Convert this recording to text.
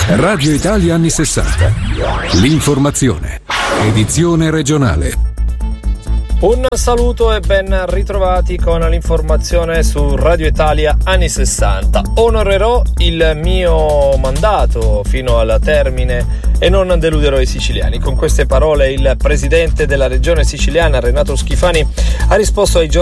Radio Italia anni 60. L'informazione. Edizione regionale. Un saluto e ben ritrovati con l'informazione su Radio Italia anni 60. Onorerò il mio mandato fino al termine e non deluderò i siciliani. Con queste parole il presidente della regione siciliana Renato Schifani ha risposto ai giornalisti